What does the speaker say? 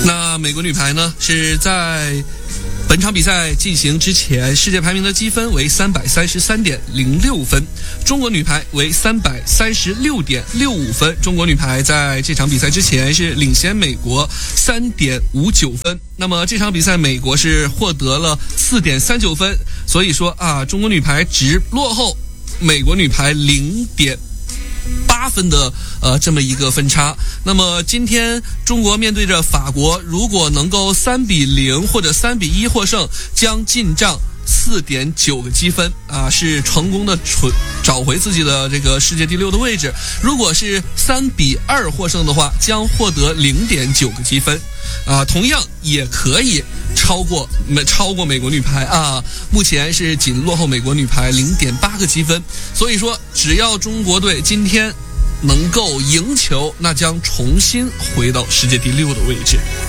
那美国女排呢，是在本场比赛进行之前，世界排名的积分为333.06分，中国女排为336.65分。中国女排在这场比赛之前是领先美国3.59分。那么这场比赛美国是获得了4.39分，所以说中国女排只落后美国女排0.8分的这么一个分差。那么今天中国面对着法国，如果能够3-0或者3-1获胜，将进账4.9个积分是成功的找回自己的这个世界第6的位置。如果是3-2获胜的话，将获得0.9个积分同样也可以超过美国女排目前是仅落后美国女排0.8个积分。所以说只要中国队今天能够赢球，那将重新回到世界第6的位置。